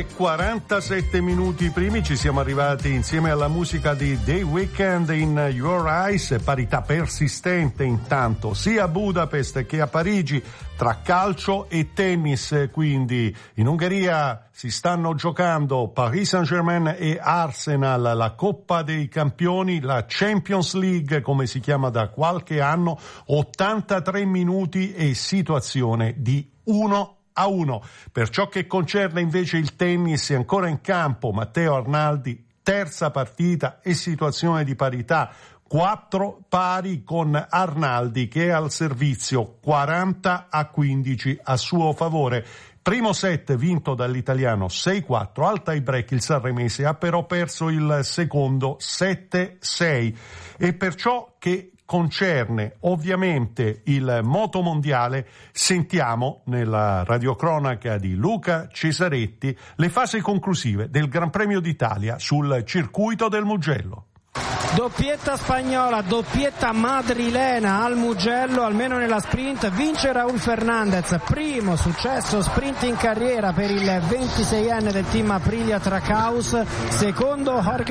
9:47 primi, ci siamo arrivati insieme alla musica di The Weeknd in Your Eyes, parità persistente intanto sia a Budapest che a Parigi tra calcio e tennis. Quindi in Ungheria si stanno giocando Paris Saint-Germain e Arsenal, la Coppa dei Campioni, la Champions League come si chiama da qualche anno, 83 minuti e situazione di 1-1. Per ciò che concerne invece il tennis, è ancora in campo Matteo Arnaldi, terza partita e situazione di parità, 4 pari con Arnaldi che è al servizio, 40-15 a suo favore. Primo set vinto dall'italiano 6-4, al tie break il sanremese ha però perso il secondo 7-6 e per ciò che concerne ovviamente il motomondiale sentiamo nella radiocronaca di Luca Cesaretti le fasi conclusive del Gran Premio d'Italia sul circuito del Mugello. Doppietta spagnola, doppietta madrilena al Mugello, almeno nella sprint vince Raúl Fernández, primo successo sprint in carriera per il 26enne del team Aprilia Trackhouse, secondo Jorge